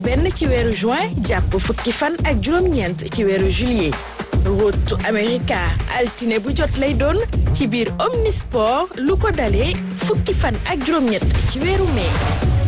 benn ci weeru juin jàpp fukki fan ak juróom-ñeent ci weeru juillet Road to America altine bu jot lay doon ci biir Omnisport lu ko dalee fukki fan ak juróom-ñett ci weeru mai.